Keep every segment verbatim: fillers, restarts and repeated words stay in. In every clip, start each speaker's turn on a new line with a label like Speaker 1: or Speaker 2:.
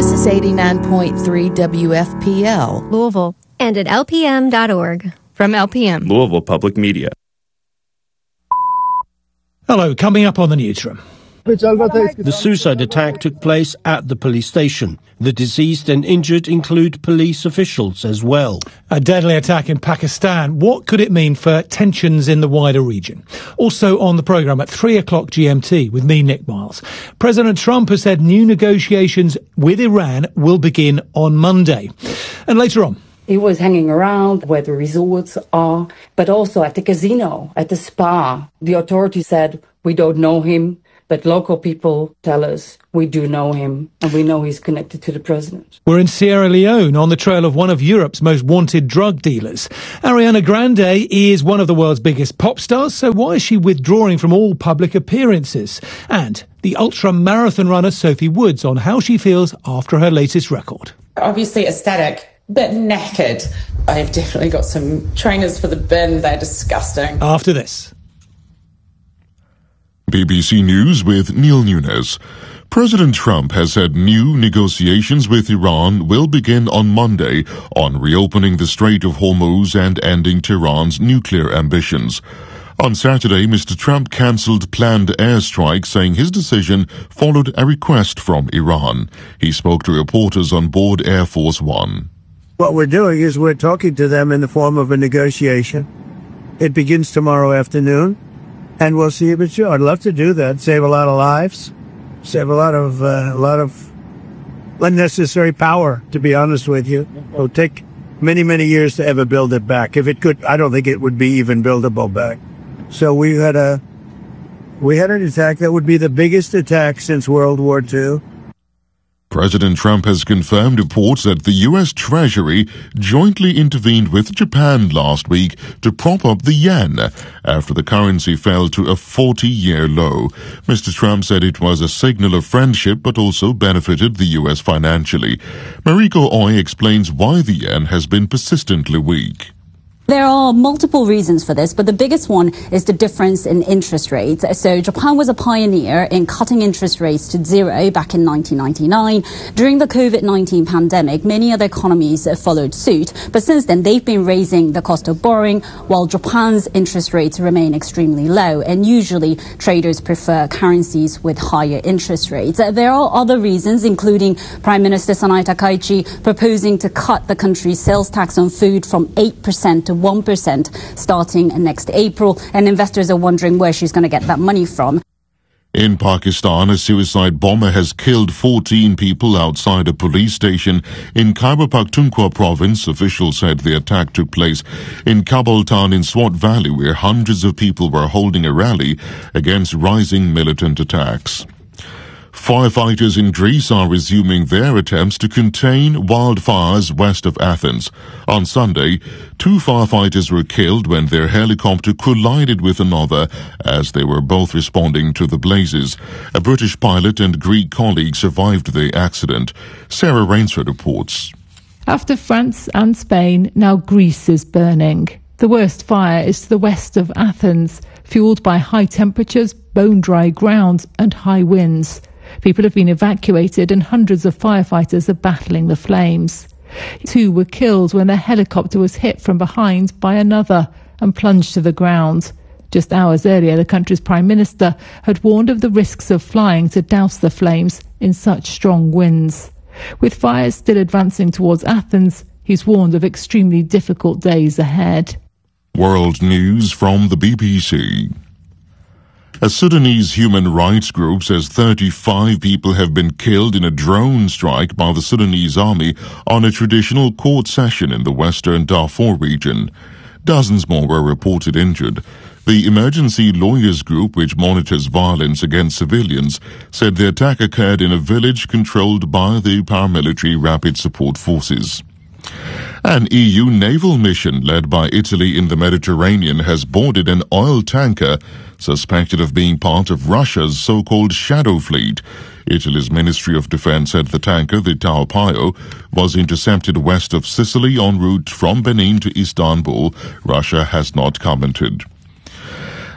Speaker 1: This is eighty-nine point three W F P L,
Speaker 2: Louisville,
Speaker 3: and at L P M dot org.
Speaker 2: From L P M,
Speaker 4: Louisville Public Media.
Speaker 5: Hello, coming up on the newsroom.
Speaker 6: The suicide attack took place at the police station. The deceased and injured include police officials as well.
Speaker 5: A deadly attack in Pakistan. What could it mean for tensions in the wider region? Also on the programme at three o'clock G M T with me, Nick Miles. President Trump has said new negotiations with Iran will begin on Monday. And later on,
Speaker 7: he was hanging around where the resorts are, but also at the casino, at the spa. The authorities said, we don't know him. But local people tell us we do know him, and we know he's connected to the president.
Speaker 5: We're in Sierra Leone on the trail of one of Europe's most wanted drug dealers. Ariana Grande is one of the world's biggest pop stars, so why is she withdrawing from all public appearances? And the ultra-marathon runner Sophie Woods on how she feels after her latest record.
Speaker 8: Obviously ecstatic, but knackered. I've definitely got some trainers for the bin. They're disgusting.
Speaker 5: After this.
Speaker 9: B B C News with Neil Nunes. President Trump has said new negotiations with Iran will begin on Monday on reopening the Strait of Hormuz and ending Tehran's nuclear ambitions. On Saturday, Mister Trump cancelled planned airstrikes, saying his decision followed a request from Iran. He spoke to reporters on board Air Force One.
Speaker 10: What we're doing is we're talking to them in the form of a negotiation. It begins tomorrow afternoon. And we'll see if it's true. I'd love to do that. Save a lot of lives. Save a lot of uh, a lot of unnecessary power, to be honest with you. It'll take many, many years to ever build it back. If it could, I don't think it would be even buildable back. So we had a we had an attack that would be the biggest attack since World War Two.
Speaker 9: President Trump has confirmed reports that the U S Treasury jointly intervened with Japan last week to prop up the yen after the currency fell to a forty-year low. Mister Trump said it was a signal of friendship but also benefited the U S financially. Mariko Oy explains why the yen has been persistently weak.
Speaker 11: There are multiple reasons for this, but the biggest one is the difference in interest rates. So Japan was a pioneer in cutting interest rates to zero back in nineteen ninety-nine. During the COVID nineteen pandemic, many other economies followed suit, but since then they've been raising the cost of borrowing, while Japan's interest rates remain extremely low, and usually traders prefer currencies with higher interest rates. There are other reasons, including Prime Minister Sanai Takaichi proposing to cut the country's sales tax on food from eight percent to one percent starting next April, and investors are wondering where she's going to get that money from.
Speaker 9: In Pakistan, a suicide bomber has killed fourteen people outside a police station in Khyber Pakhtunkhwa province. Officials said the attack took place in Kabul town in Swat Valley, where hundreds of people were holding a rally against rising militant attacks. Firefighters in Greece are resuming their attempts to contain wildfires west of Athens. On Sunday, two firefighters were killed when their helicopter collided with another as they were both responding to the blazes. A British pilot and Greek colleague survived the accident. Sarah Rainsford reports.
Speaker 12: After France and Spain, now Greece is burning. The worst fire is to the west of Athens, fueled by high temperatures, bone-dry ground and high winds. People have been evacuated and hundreds of firefighters are battling the flames. Two were killed when their helicopter was hit from behind by another and plunged to the ground. Just hours earlier, the country's Prime Minister had warned of the risks of flying to douse the flames in such strong winds. With fires still advancing towards Athens, he's warned of extremely difficult days ahead.
Speaker 9: World News from the B B C. A Sudanese human rights group says thirty-five people have been killed in a drone strike by the Sudanese army on a traditional court session in the western Darfur region. Dozens more were reported injured. The emergency lawyers group, which monitors violence against civilians, said the attack occurred in a village controlled by the paramilitary Rapid Support Forces. An E U naval mission led by Italy in the Mediterranean has boarded an oil tanker suspected of being part of Russia's so-called shadow fleet. Italy's Ministry of Defense said the tanker, the Tao Paio, was intercepted west of Sicily en route from Benin to Istanbul. Russia has not commented.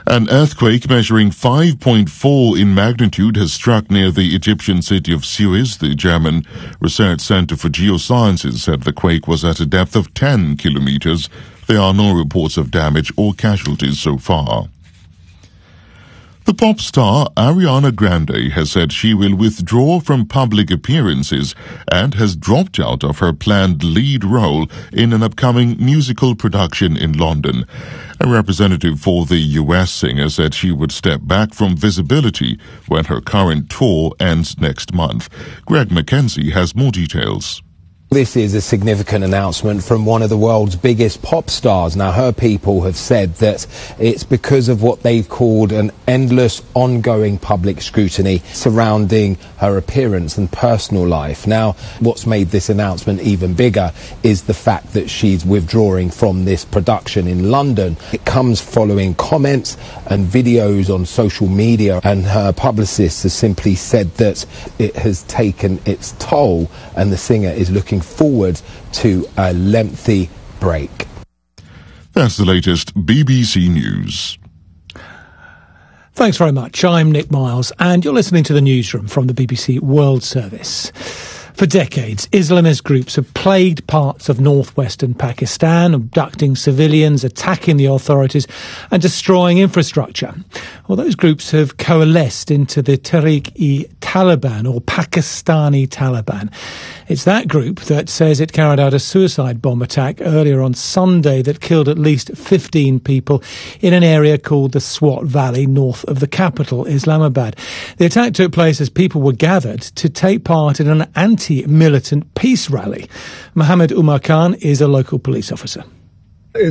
Speaker 9: An earthquake measuring five point four in magnitude has struck near the Egyptian city of Suez. The German Research Center for Geosciences said the quake was at a depth of ten kilometers. There are no reports of damage or casualties so far. The pop star Ariana Grande has said she will withdraw from public appearances and has dropped out of her planned lead role in an upcoming musical production in London. A representative for the U S singer said she would step back from visibility when her current tour ends next month. Greg McKenzie has more details.
Speaker 2: This is a significant announcement from one of the world's biggest pop stars. Now, her people have said that it's because of what they've called an endless, ongoing public scrutiny surrounding her appearance and personal life. Now, what's made this announcement even bigger is the fact that she's withdrawing from this production in London. It comes following comments and videos on social media, and her publicist has simply said that it has taken its toll and the singer is looking forward to a lengthy break.
Speaker 9: That's the latest B B C News.
Speaker 5: Thanks very much. I'm Nick Miles, and you're listening to the newsroom from the B B C World Service. For decades, Islamist groups have plagued parts of northwestern Pakistan, abducting civilians, attacking the authorities and destroying infrastructure. Well, those groups have coalesced into the Tehrik-e-Taliban, or Pakistani Taliban. It's that group that says it carried out a suicide bomb attack earlier on Sunday that killed at least fifteen people in an area called the Swat Valley, north of the capital, Islamabad. The attack took place as people were gathered to take part in an anti-militant peace rally. Mohammed Umar Khan is a local police officer.
Speaker 6: There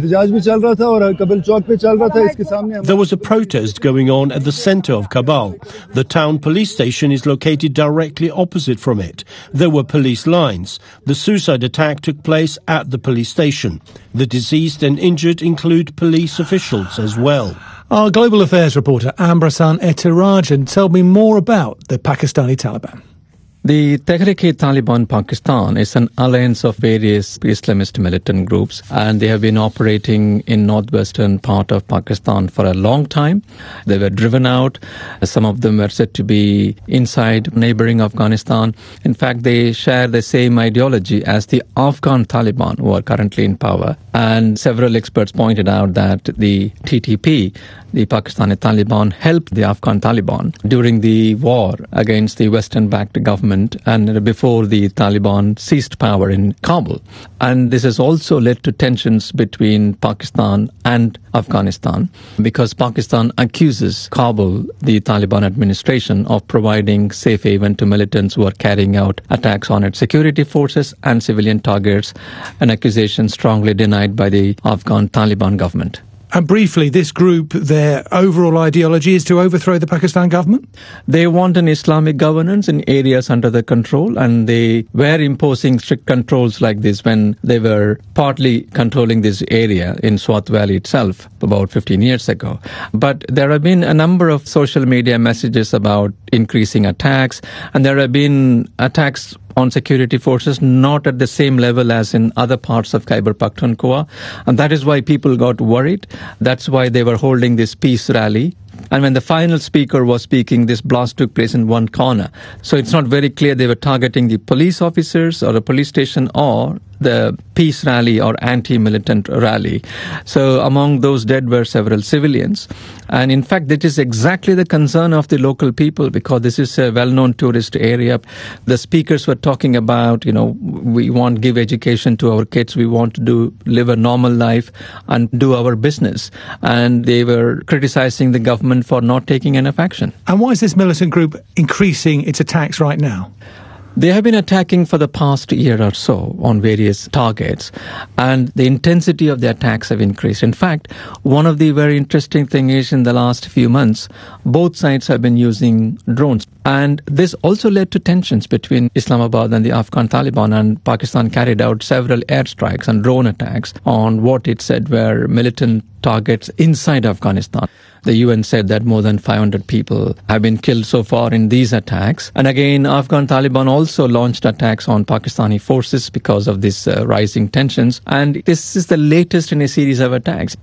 Speaker 6: was a protest going on at the center of Kabul. The town police station is located directly opposite from it. There were police lines. The suicide attack took place at the police station. The deceased and injured include police officials as well.
Speaker 5: Our global affairs reporter Ambrasan Etirajan told me more about the Pakistani Taliban.
Speaker 4: The Tehrik-e-Taliban Pakistan is an alliance of various Islamist militant groups, and they have been operating in northwestern part of Pakistan for a long time. They were driven out. Some of them were said to be inside neighboring Afghanistan. In fact, they share the same ideology as the Afghan Taliban, who are currently in power. And several experts pointed out that the T T P, the Pakistani Taliban, helped the Afghan Taliban during the war against the Western-backed government and before the Taliban seized power in Kabul. And this has also led to tensions between Pakistan and Afghanistan, because Pakistan accuses Kabul, the Taliban administration, of providing safe haven to militants who are carrying out attacks on its security forces and civilian targets, an accusation strongly denied by the Afghan Taliban government.
Speaker 5: And briefly, this group, their overall ideology is to overthrow the Pakistan government?
Speaker 4: They want an Islamic governance in areas under their control, and they were imposing strict controls like this when they were partly controlling this area in Swat Valley itself about fifteen years ago. But there have been a number of social media messages about increasing attacks, and there have been attacks on security forces not at the same level as in other parts of Khyber Pakhtunkhwa, and that is why people got worried. That's why they were holding this peace rally. And when the final speaker was speaking, this blast took place in one corner. So it's not very clear they were targeting the police officers or the police station or the peace rally or anti-militant rally. So among those dead were several civilians. And in fact, that is exactly the concern of the local people, because this is a well-known tourist area. The speakers were talking about, you know, we want to give education to our kids. We want to do live a normal life and do our business. And they were criticizing the government for not taking enough action.
Speaker 5: And why is this militant group increasing its attacks right now?
Speaker 4: They have been attacking for the past year or so on various targets, and the intensity of the attacks have increased. In fact, one of the very interesting things is in the last few months, both sides have been using drones. And this also led to tensions between Islamabad and the Afghan Taliban, and Pakistan carried out several airstrikes and drone attacks on what it said were militant targets inside Afghanistan. The U N said that more than five hundred people have been killed so far in these attacks. And again, Afghan Taliban also launched attacks on Pakistani forces because of these uh, rising tensions. And this is the latest in a series of attacks.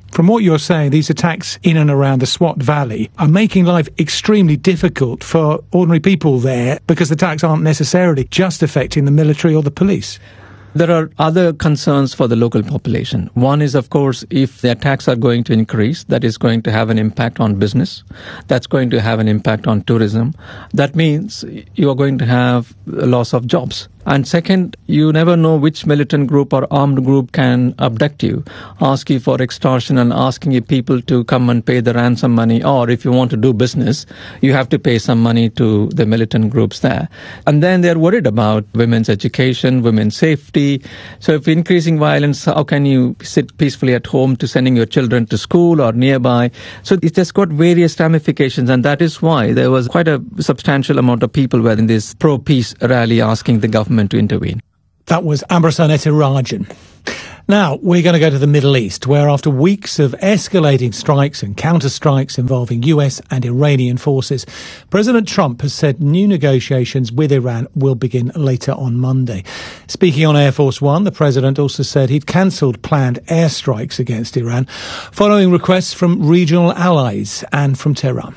Speaker 5: From what you're saying, these attacks in and around the Swat Valley are making life extremely difficult for ordinary people there because the attacks aren't necessarily just affecting the military or the police.
Speaker 4: There are other concerns for the local population. One is, of course, if the attacks are going to increase, that is going to have an impact on business. That's going to have an impact on tourism. That means you are going to have a loss of jobs. And second, you never know which militant group or armed group can abduct you, ask you for extortion and asking you people to come and pay the ransom money. Or if you want to do business, you have to pay some money to the militant groups there. And then they're worried about women's education, women's safety. So if increasing violence, how can you sit peacefully at home to sending your children to school or nearby? So it has got various ramifications. And that is why there was quite a substantial amount of people were in this pro-peace rally asking the government to intervene.
Speaker 5: That was Ambersan Etirajan. Now, we're going to go to the Middle East, where after weeks of escalating strikes and counter-strikes involving U S and Iranian forces, President Trump has said new negotiations with Iran will begin later on Monday. Speaking on Air Force One, the president also said he'd cancelled planned airstrikes against Iran, following requests from regional allies and from Tehran.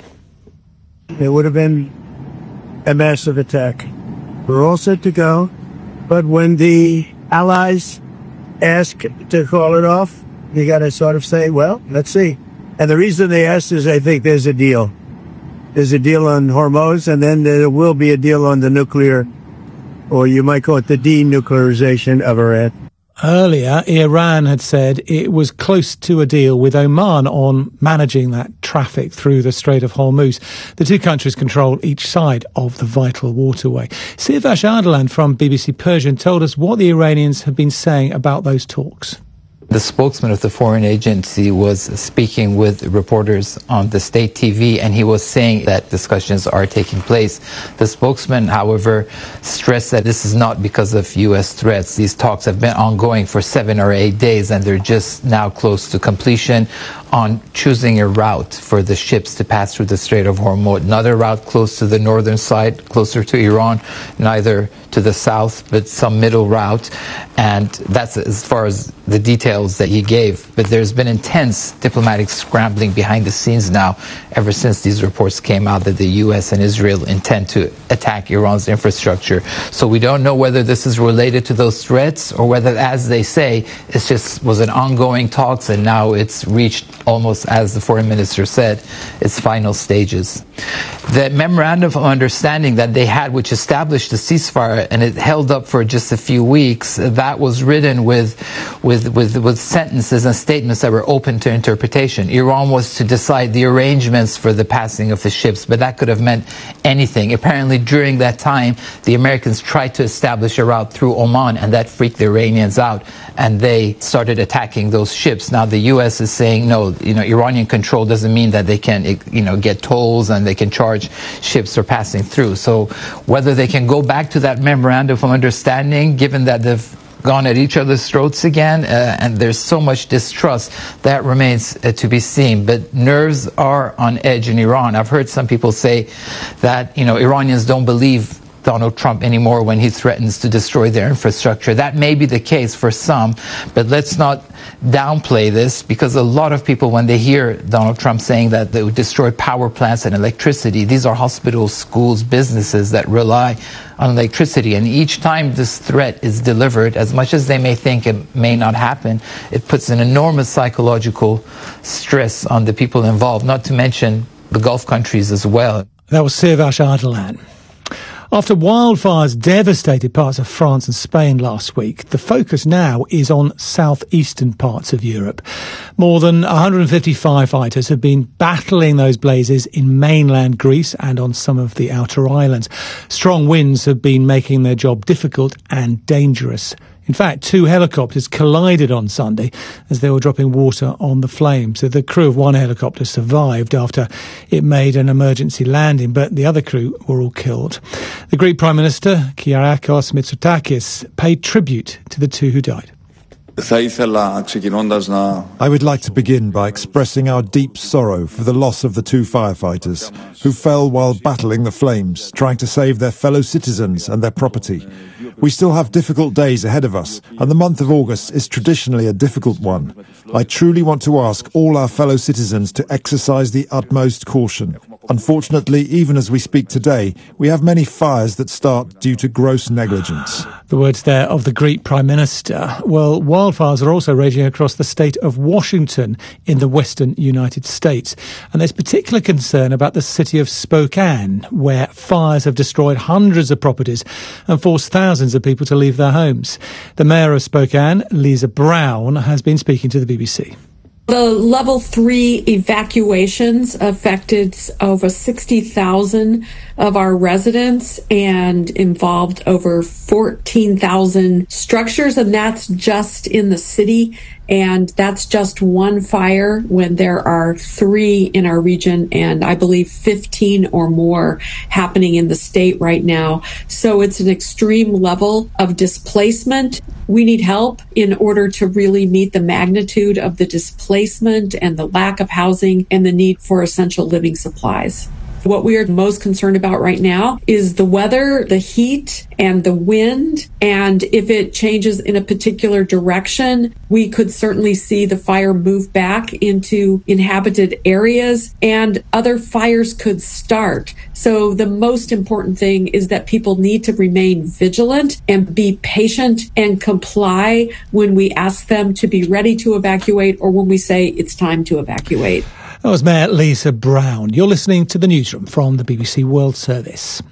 Speaker 10: It would have been a massive attack. We're all set to go, but when the allies ask to call it off, you got to sort of say, well, let's see. And the reason they asked is I think there's a deal. There's a deal on Hormuz, and then there will be a deal on the nuclear, or you might call it the denuclearization of Iran.
Speaker 5: Earlier, Iran had said it was close to a deal with Oman on managing that traffic through the Strait of Hormuz. The two countries control each side of the vital waterway. Sirvash Ardalan from B B C Persian told us what the Iranians have been saying about those talks.
Speaker 13: The spokesman of the foreign agency was speaking with reporters on the state T V, and he was saying that discussions are taking place. The spokesman, however, stressed that this is not because of U S threats. These talks have been ongoing for seven or eight days, and they're just now close to completion on choosing a route for the ships to pass through the Strait of Hormuz. Another route close to the northern side, closer to Iran, neither to the south, but some middle route. And that's as far as the details that he gave. But there's been intense diplomatic scrambling behind the scenes now, ever since these reports came out that the U S and Israel intend to attack Iran's infrastructure. So we don't know whether this is related to those threats or whether, as they say, it just was an ongoing talks and now it's reached almost, as the foreign minister said, its final stages. The memorandum of understanding that they had, which established the ceasefire, and it held up for just a few weeks, that was written with, with, with, with sentences and statements that were open to interpretation. Iran was to decide the arrangements for the passing of the ships, but that could have meant anything. Apparently, during that time, the Americans tried to establish a route through Oman, and that freaked the Iranians out, and they started attacking those ships. Now, the U S is saying, no, you know, Iranian control doesn't mean that they can, you know, get tolls and they can charge ships for passing through. So whether they can go back to that memorandum of understanding, given that they've gone at each other's throats again, uh, and there's so much distrust, that remains uh, to be seen. But nerves are on edge in Iran. I've heard some people say that, you know, Iranians don't believe Donald Trump anymore when he threatens to destroy their infrastructure. That may be the case for some, but let's not downplay this, because a lot of people, when they hear Donald Trump saying that they would destroy power plants and electricity, these are hospitals, schools, businesses that rely on electricity. And each time this threat is delivered, as much as they may think it may not happen, it puts an enormous psychological stress on the people involved, not to mention the Gulf countries as well.
Speaker 5: That was Sirvash Ardalan. After wildfires devastated parts of France and Spain last week, the focus now is on southeastern parts of Europe. More than one hundred fifty firefighters have been battling those blazes in mainland Greece and on some of the outer islands. Strong winds have been making their job difficult and dangerous. In fact, two helicopters collided on Sunday as they were dropping water on the flames. So the crew of one helicopter survived after it made an emergency landing, but the other crew were all killed. The Greek Prime Minister, Kyriakos Mitsotakis, paid tribute to the two who died.
Speaker 14: I would like to begin by expressing our deep sorrow for the loss of the two firefighters who fell while battling the flames, trying to save their fellow citizens and their property. We still have difficult days ahead of us, and the month of August is traditionally a difficult one. I truly want to ask all our fellow citizens to exercise the utmost caution. Unfortunately, even as we speak today, we have many fires that start due to gross negligence.
Speaker 5: The words there of the Greek Prime Minister. Well, wildfires are also raging across the state of Washington in the western United States. And there's particular concern about the city of Spokane, where fires have destroyed hundreds of properties and forced thousands of people to leave their homes. The mayor of Spokane, Lisa Brown, has been speaking to the B B C.
Speaker 15: The level three evacuations affected over sixty thousand of our residents and involved over fourteen thousand structures, and that's just in the city. And that's just one fire when there are three in our region, and I believe fifteen or more happening in the state right now. So it's an extreme level of displacement. We need help in order to really meet the magnitude of the displacement and the lack of housing and the need for essential living supplies. What we are most concerned about right now is the weather, the heat, and the wind. And if it changes in a particular direction, we could certainly see the fire move back into inhabited areas and other fires could start. So the most important thing is that people need to remain vigilant and be patient and comply when we ask them to be ready to evacuate or when we say it's time to evacuate.
Speaker 5: That was Mayor Lisa Brown. You're listening to the newsroom from the B B C World Service.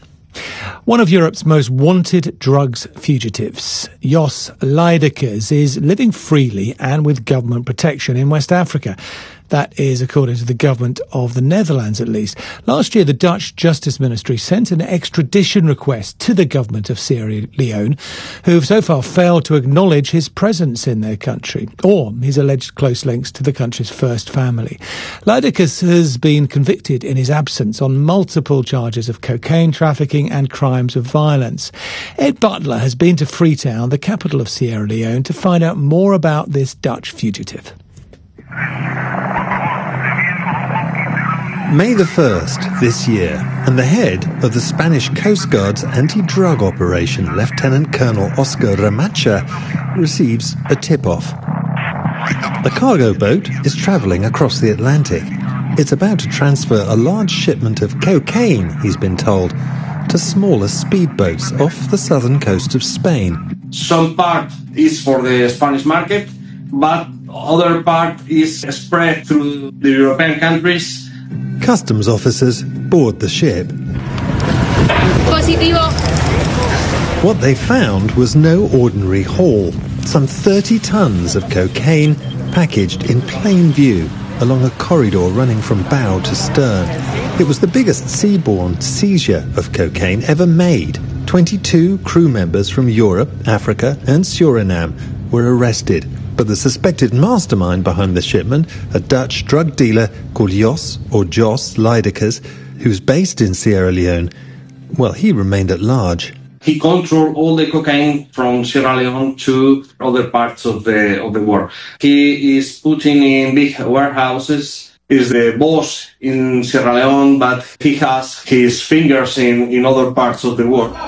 Speaker 5: One of Europe's most wanted drugs fugitives, Jos Leidekers, is living freely and with government protection in West Africa. That is according to the government of the Netherlands, at least. Last year, the Dutch Justice Ministry sent an extradition request to the government of Sierra Leone, who have so far failed to acknowledge his presence in their country or his alleged close links to the country's first family. Leidekers has been convicted in his absence on multiple charges of cocaine trafficking and crimes of violence. Ed Butler has been to Freetown, the capital of Sierra Leone, to find out more about this Dutch fugitive.
Speaker 16: May the first this year, and the head of the Spanish Coast Guard's anti-drug operation, Lieutenant Colonel Oscar Ramacha, receives a tip-off. A cargo boat is travelling across the Atlantic. It's about to transfer a large shipment of cocaine, he's been told, to smaller speedboats off the southern coast of Spain.
Speaker 17: Some part is for the Spanish market, but other part is spread through the European countries.
Speaker 16: Customs officers board the ship.
Speaker 18: Positivo.
Speaker 16: What they found was no ordinary haul. Some thirty tons of cocaine packaged in plain view along a corridor running from bow to stern. It was the biggest seaborne seizure of cocaine ever made. twenty-two crew members from Europe, Africa and Suriname were arrested. But the suspected mastermind behind the shipment, a Dutch drug dealer called Jos, or Jos Leidekers, who's based in Sierra Leone, well, he remained at large.
Speaker 17: He controlled all the cocaine from Sierra Leone to other parts of the of the world. He is putting in big warehouses, is the boss in Sierra Leone, but he has his fingers in, in other parts of the world.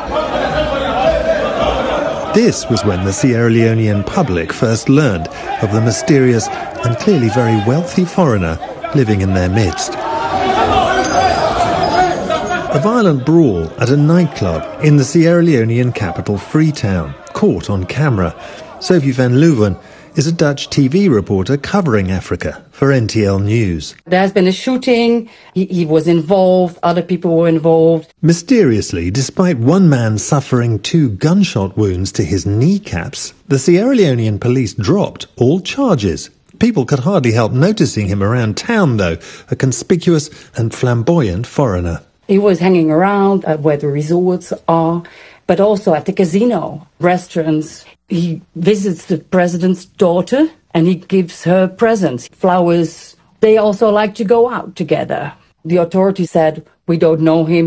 Speaker 16: This was when the Sierra Leonean public first learned of the mysterious and clearly very wealthy foreigner living in their midst. A violent brawl at a nightclub in the Sierra Leonean capital Freetown, caught on camera. Sophie van Leuven is a Dutch T V reporter covering Africa for N T L News.
Speaker 7: There has been a shooting, he, he was involved, other people were involved.
Speaker 16: Mysteriously, despite one man suffering two gunshot wounds to his kneecaps, the Sierra Leonean police dropped all charges. People could hardly help noticing him around town, though, a conspicuous and flamboyant foreigner.
Speaker 7: He was hanging around at where the resorts are, but also at the casino, restaurants. He visits the president's daughter and he gives her presents, flowers. They also like to go out together. The authorities said, we don't know him,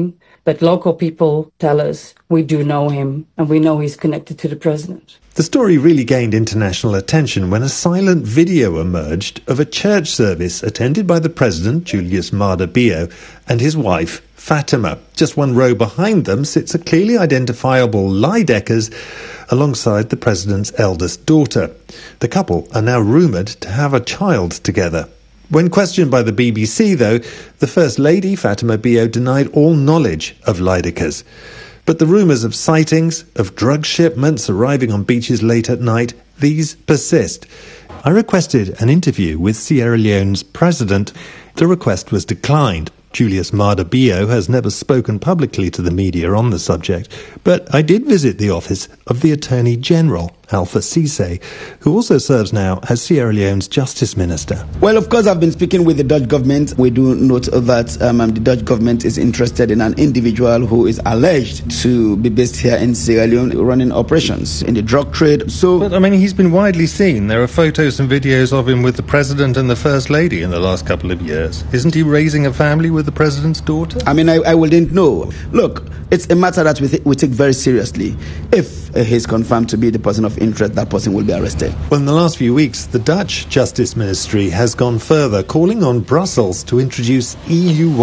Speaker 7: but local people tell us we do know him and we know he's connected to the president.
Speaker 16: The story really gained international attention when a silent video emerged of a church service attended by the president, Julius Maada Bio, and his wife, Fatima. Just one row behind them sits a clearly identifiable Lydekkers alongside the president's eldest daughter. The couple are now rumoured to have a child together. When questioned by the B B C, though, the First Lady, Fatima Bio, denied all knowledge of Lydekkers. But the rumours of sightings, of drug shipments arriving on beaches late at night, these persist. I requested an interview with Sierra Leone's president. The request was declined. Julius Maada Bio has never spoken publicly to the media on the subject, but I did visit the office of the Attorney General, Alpha Ceesay, who also serves now as Sierra Leone's Justice Minister.
Speaker 18: Well, of course, I've been speaking with the Dutch government. We do note that um, the Dutch government is interested in an individual who is alleged to be based here in Sierra Leone running operations in the drug trade. So,
Speaker 19: But, I mean, he's been widely seen. There are photos and videos of him with the President and the First Lady in the last couple of years. Isn't he raising a family with the President's daughter?
Speaker 18: I mean, I, I wouldn't know. Look, it's a matter that we, th- we take very seriously. If uh, he's confirmed to be the person of interest, that person will be arrested.
Speaker 16: Well, in the last few weeks, the Dutch Justice Ministry has gone further, calling on Brussels to introduce E U